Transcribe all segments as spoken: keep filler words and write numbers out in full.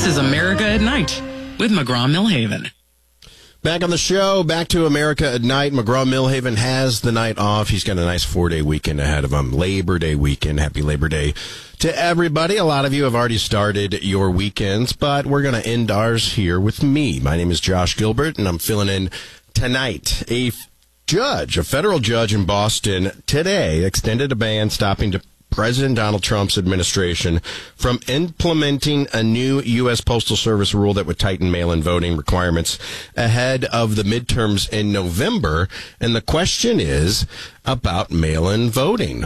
This is America at Night with McGraw-Millhaven. Back on the show, back to America at Night. McGraw-Millhaven has the night off. He's got a nice four-day weekend ahead of him. Labor Day weekend. Happy Labor Day to everybody. A lot of you have already started your weekends, but we're going to end ours here with me. My name is Josh Gilbert, and I'm filling in tonight. A judge, a federal judge in Boston today extended a ban stopping to President Donald Trump's administration from implementing a new U S Postal Service rule that would tighten mail-in voting requirements ahead of the midterms in November. And the question is about mail-in voting.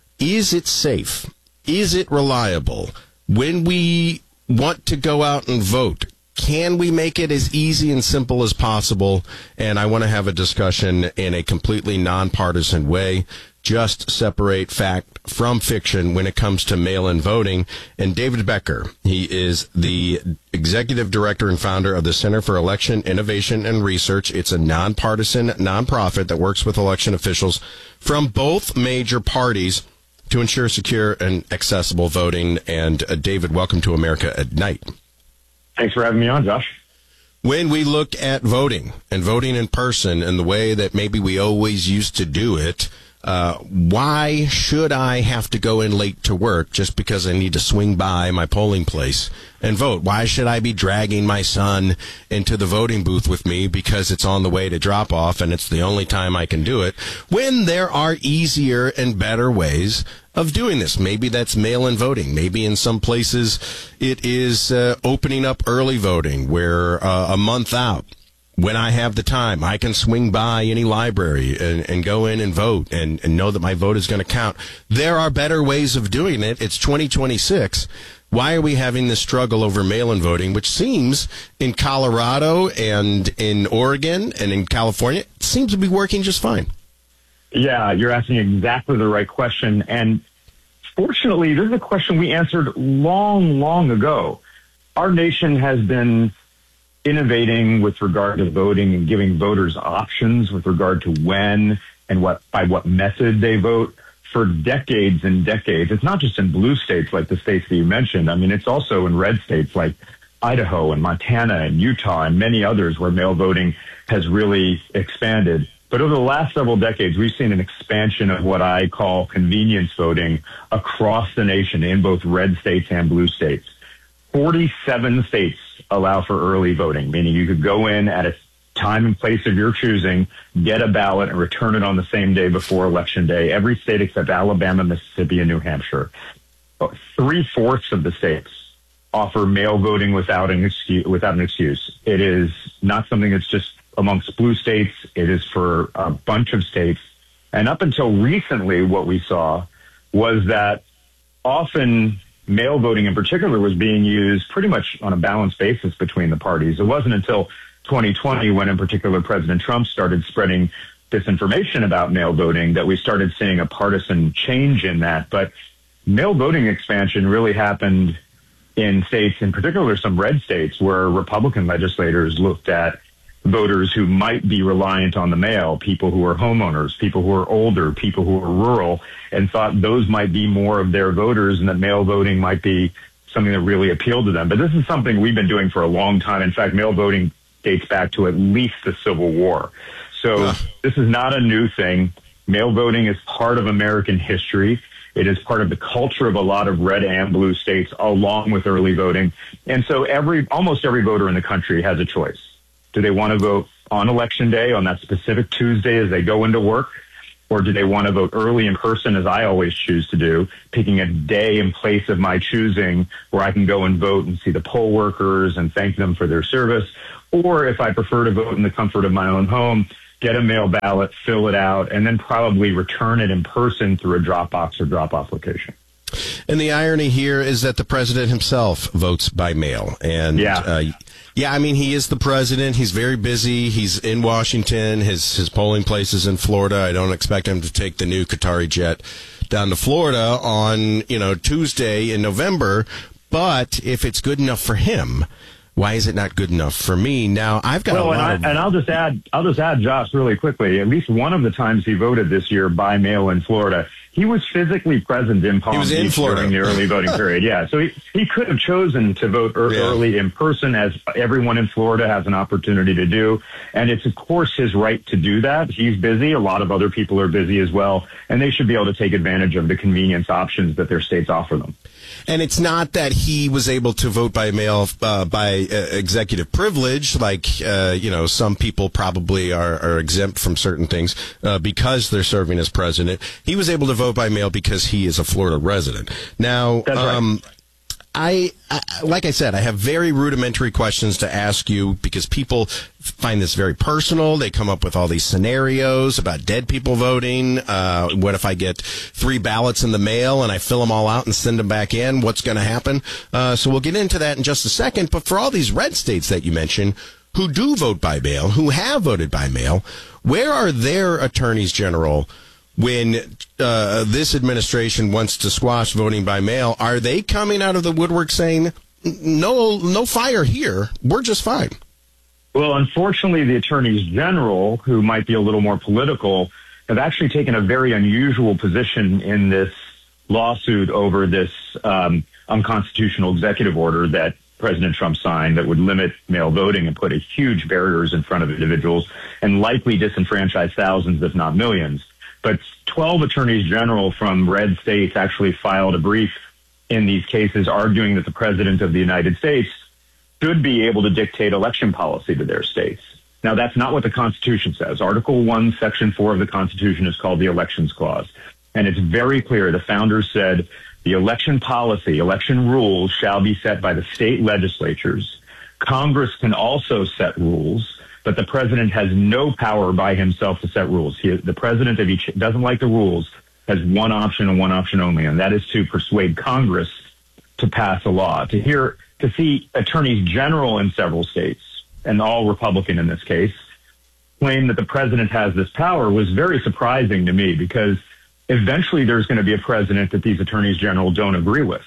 Is it safe? Is it reliable? When we want to go out and vote, can we make it as easy and simple as possible? And I want to have a discussion in a completely nonpartisan way. Just separate fact from fiction when it comes to mail-in voting. And David Becker, he is the executive director and founder of the Center for Election Innovation and Research. It's a nonpartisan nonprofit that works with election officials from both major parties to ensure secure and accessible voting. And uh, David, welcome to America at Night. Thanks for having me on, Josh. When we look at voting and voting in person and the way that maybe we always used to do it, Uh, why should I have to go in late to work just because I need to swing by my polling place and vote? Why should I be dragging my son into the voting booth with me because it's on the way to drop off and it's the only time I can do it, when there are easier and better ways of doing this? Maybe that's mail-in voting. Maybe in some places it is uh, opening up early voting where uh, a month out, when I have the time, I can swing by any library and, and go in and vote and, and know that my vote is going to count. There are better ways of doing it. It's twenty twenty-six. Why are we having this struggle over mail-in voting, which seems in Colorado and in Oregon and in California, it seems to be working just fine? Yeah, you're asking exactly the right question. And fortunately, this is a question we answered long, long ago. Our nation has been innovating with regard to voting and giving voters options with regard to when and what by what method they vote for decades and decades. It's not just in blue states like the states that you mentioned. I mean, it's also in red states like Idaho and Montana and Utah and many others where mail voting has really expanded. But over the last several decades, we've seen an expansion of what I call convenience voting across the nation in both red states and blue states. forty-seven states allow for early voting, meaning you could go in at a time and place of your choosing, get a ballot, and return it on the same day before Election Day. Every state except Alabama, Mississippi, and New Hampshire. Three-fourths of the states offer mail voting without an excuse. Without an excuse. It is not something that's just amongst blue states. It is for a bunch of states. And up until recently, what we saw was that often mail voting in particular was being used pretty much on a balanced basis between the parties. It wasn't until twenty twenty when in particular President Trump started spreading disinformation about mail voting that we started seeing a partisan change in that. But mail voting expansion really happened in states, in particular some red states, where Republican legislators looked at voters who might be reliant on the mail, people who are homeowners, people who are older, people who are rural, and thought those might be more of their voters and that mail voting might be something that really appealed to them. But this is something we've been doing for a long time. In fact, mail voting dates back to at least the Civil War. So uh. this is not a new thing. Mail voting is part of American history. It is part of the culture of a lot of red and blue states, along with early voting. And so every almost every voter in the country has a choice. Do they want to vote on Election Day, on that specific Tuesday as they go into work? Or do they want to vote early in person, as I always choose to do, picking a day and place of my choosing where I can go and vote and see the poll workers and thank them for their service? Or if I prefer to vote in the comfort of my own home, get a mail ballot, fill it out, and then probably return it in person through a drop box or drop-off location. And the irony here is that the president himself votes by mail. And yeah. uh, Yeah, I mean, he is the president. He's very busy. He's in Washington. His his polling place is in Florida. I don't expect him to take the new Qatari jet down to Florida on, you know, Tuesday in November. But if it's good enough for him, why is it not good enough for me? Now, I've got well, a lot and, I, of... and I'll just add, I'll just add, Josh, really quickly. At least one of the times he voted this year by mail in Florida, he was physically present in Palm He was in Beach Florida during the early voting period. Yeah, so he, he could have chosen to vote er- Yeah. early in person, as everyone in Florida has an opportunity to do. And it's, of course, his right to do that. He's busy. A lot of other people are busy as well. And they should be able to take advantage of the convenience options that their states offer them. And it's not that he was able to vote by mail uh, by uh, executive privilege, like, uh, you know, some people probably are, are exempt from certain things uh, because they're serving as president. He was able to vote by mail because he is a Florida resident. Now, That's right. um, I, I, like I said, I have very rudimentary questions to ask you because people find this very personal. They come up with all these scenarios about dead people voting. Uh, what if I get three ballots in the mail and I fill them all out and send them back in? What's going to happen? Uh, so we'll get into that in just a second. But for all these red states that you mentioned who do vote by mail, who have voted by mail, where are their attorneys general when uh, this administration wants to squash voting by mail? Are they coming out of the woodwork saying, no, no fire here, we're just fine? Well, unfortunately, the attorneys general, who might be a little more political, have actually taken a very unusual position in this lawsuit over this um, unconstitutional executive order that President Trump signed that would limit mail voting and put a huge barriers in front of individuals and likely disenfranchise thousands, if not millions. But twelve attorneys general from red states actually filed a brief in these cases arguing that the president of the United States should be able to dictate election policy to their states. Now, that's not what the Constitution says. Article one, Section four of the Constitution is called the Elections Clause. And it's very clear. The founders said the election policy, election rules shall be set by the state legislatures. Congress can also set rules, but the president has no power by himself to set rules. He, the president, if he doesn't like the rules, has one option and one option only, and that is to persuade Congress to pass a law. To hear, to see attorneys general in several states, and all Republican in this case, claim that the president has this power was very surprising to me, because eventually there's going to be a president that these attorneys general don't agree with.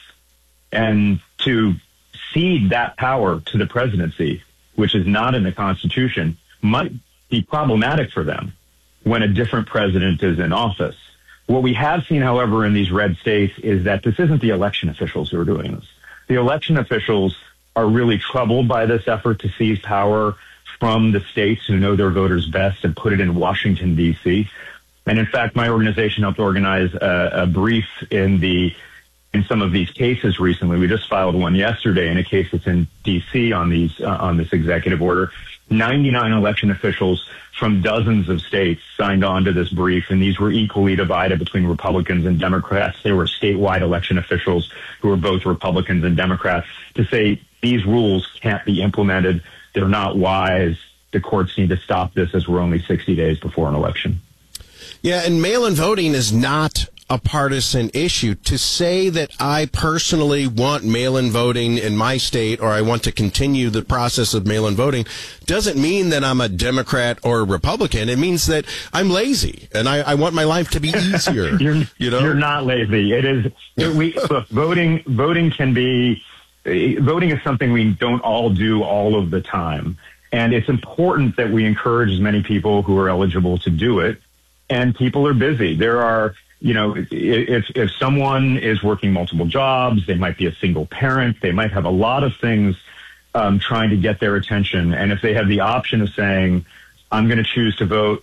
And to cede that power to the presidency, which is not in the Constitution, might be problematic for them when a different president is in office. What we have seen, however, in these red states is that this isn't the election officials who are doing this. The election officials are really troubled by this effort to seize power from the states who know their voters best and put it in Washington, D C. And in fact, my organization helped organize a, a brief in the in some of these cases recently. We just filed one yesterday in a case that's in D C on these uh, on this executive order. ninety-nine election officials from dozens of states signed on to this brief, and these were equally divided between Republicans and Democrats. They were statewide election officials who were both Republicans and Democrats, to say these rules can't be implemented. They're not wise. The courts need to stop this, as we're only sixty days before an election. Yeah, and mail-in voting is not a partisan issue. To say that I personally want mail-in voting in my state, or I want to continue the process of mail-in voting, doesn't mean that I'm a Democrat or a Republican. It means that I'm lazy and I, I want my life to be easier. you're, you know, you're not lazy. It is. It, we look, voting. Voting can be. Voting is something we don't all do all of the time, and it's important that we encourage as many people who are eligible to do it. And people are busy. There are. You know, if if someone is working multiple jobs, they might be a single parent, they might have a lot of things um, trying to get their attention. And if they have the option of saying, I'm going to choose to vote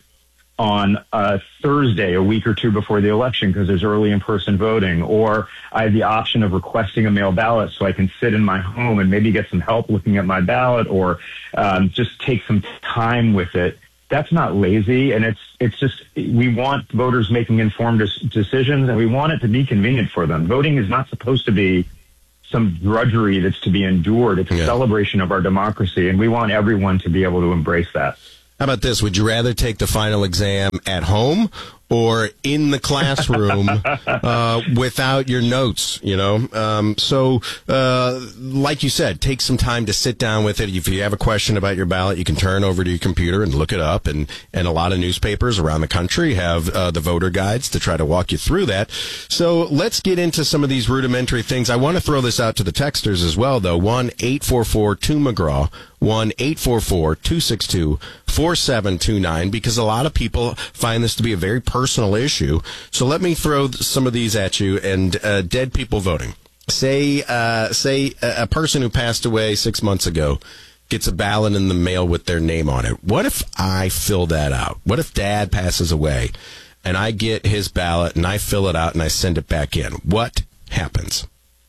on a Thursday, a week or two before the election, because there's early in-person voting, or I have the option of requesting a mail ballot so I can sit in my home and maybe get some help looking at my ballot, or um, just take some time with it. That's not lazy, and it's it's just we want voters making informed decisions, and we want it to be convenient for them. Voting is not supposed to be some drudgery that's to be endured. It's a yeah. celebration of our democracy, and we want everyone to be able to embrace that. How about this? Would you rather take the final exam at home or in the classroom uh, without your notes, you know? Um, so, uh, like you said, take some time to sit down with it. If you have a question about your ballot, you can turn over to your computer and look it up. And, and a lot of newspapers around the country have uh, the voter guides to try to walk you through that. So let's get into some of these rudimentary things. I want to throw this out to the texters as well, though. one eight four four two McGraw, one eight four four two six two four seven two nine, because a lot of people find this to be a very personal issue. So let me throw some of these at you. And uh, dead people voting. Say, uh, say a, a person who passed away six months ago gets a ballot in the mail with their name on it. What if I fill that out? What if Dad passes away and I get his ballot and I fill it out and I send it back in? What happens?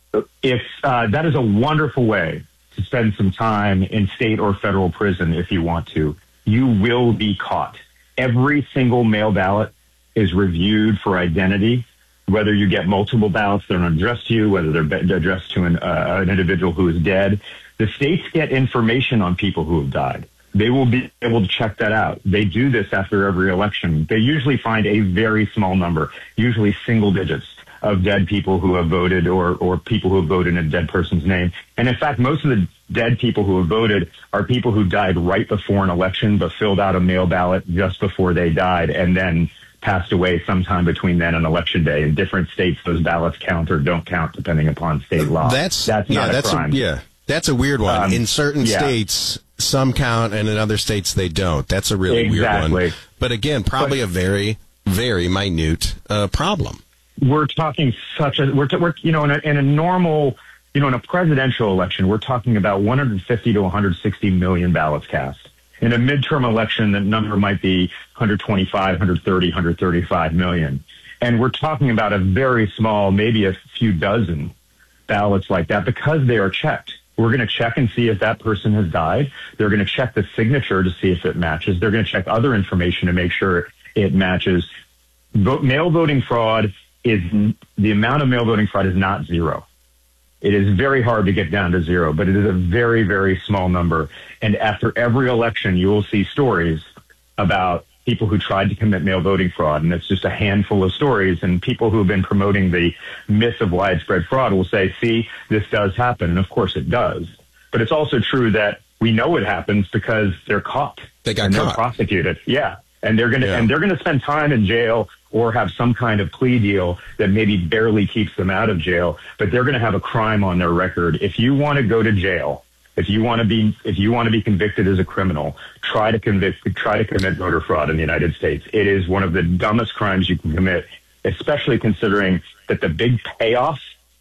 If uh, that is a wonderful way to spend some time in state or federal prison if you want to. You will be caught. Every single mail ballot is reviewed for identity, whether you get multiple ballots that are addressed to you, whether they're addressed to an, uh, an individual who is dead. The states get information on people who have died. They will be able to check that out. They do this after every election. They usually find a very small number, usually single digits, of dead people who have voted or, or people who have voted in a dead person's name. And in fact, most of the dead people who have voted are people who died right before an election but filled out a mail ballot just before they died and then passed away sometime between then and election day. In different states, those ballots count or don't count depending upon state law. That's, that's yeah, not a that's crime. A, yeah, that's a weird one. Um, in certain yeah. states, some count, and in other states, they don't. That's a really exactly. weird one. But again, probably but, a very, very minute uh, problem. We're talking such a, we're, we're you know, in a, in a normal, you know, in a presidential election, we're talking about one hundred fifty to one hundred sixty million ballots cast. In a midterm election, the number might be one hundred twenty-five, one hundred thirty, one hundred thirty-five million. And we're talking about a very small, maybe a few dozen ballots like that because they are checked. We're going to check and see if that person has died. They're going to check the signature to see if it matches. They're going to check other information to make sure it matches. Vote, mail voting fraud is, the amount of mail voting fraud is not zero. It is very hard to get down to zero, but it is a very, very small number. And after every election, you will see stories about people who tried to commit mail voting fraud, and it's just a handful of stories. And people who have been promoting the myth of widespread fraud will say, see, this does happen. And of course it does. But it's also true that we know it happens because they're caught. They got and caught. They're prosecuted. Yeah. And they're going to, yeah. and they're going to spend time in jail or have some kind of plea deal that maybe barely keeps them out of jail, but they're going to have a crime on their record. If you want to go to jail, if you want to be, if you want to be convicted as a criminal, try to convict, try to commit voter fraud in the United States. It is one of the dumbest crimes you can commit, especially considering that the big payoff,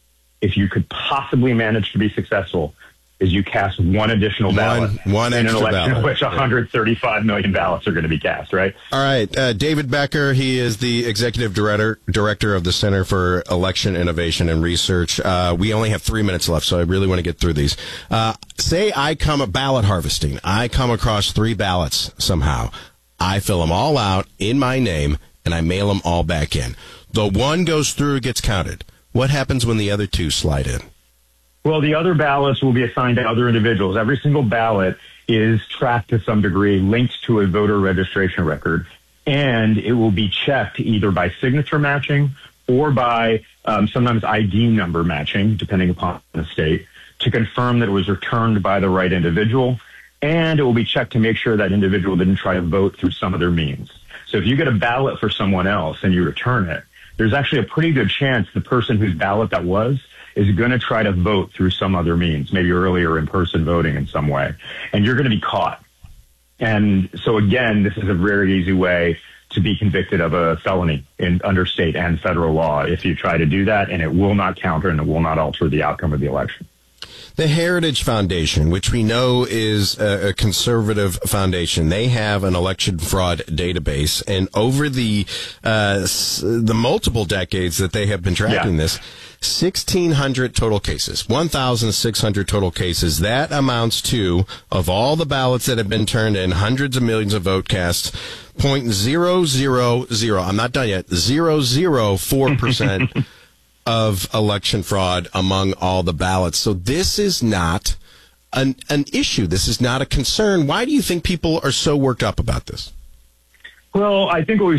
if you could possibly manage to be successful, is you cast one additional ballot one, one in an extra election in ballot. which one hundred thirty-five million ballots are going to be cast, right? All right. Uh, David Becker, he is the executive director director of the Center for Election Innovation and Research. Uh, we only have three minutes left, so I really want to get through these. Uh, say I come a ballot harvesting. I come across three ballots somehow. I fill them all out in my name, and I mail them all back in. The one goes through, gets counted. What happens when the other two slide in? Well, the other ballots will be assigned to other individuals. Every single ballot is tracked to some degree, linked to a voter registration record, and it will be checked either by signature matching or by um, sometimes I D number matching, depending upon the state, to confirm that it was returned by the right individual. And it will be checked to make sure that individual didn't try to vote through some other means. So if you get a ballot for someone else and you return it, there's actually a pretty good chance the person whose ballot that was is going to try to vote through some other means, maybe earlier in-person voting in some way, and you're going to be caught. And so, again, this is a very easy way to be convicted of a felony in under state and federal law if you try to do that, and it will not counter and it will not alter the outcome of the election. The Heritage Foundation, which we know is a, a conservative foundation, they have an election fraud database, and over the uh, s- the multiple decades that they have been tracking yeah. this, sixteen hundred total cases, one thousand six hundred total cases. That amounts to, of all the ballots that have been turned in, hundreds of millions of vote casts, point zero zero zero. I'm not done yet. Zero zero four percent. Of election fraud among all the ballots. So this is not an an issue. This is not a concern. Why do you think people are so worked up about this? Well, I think what we've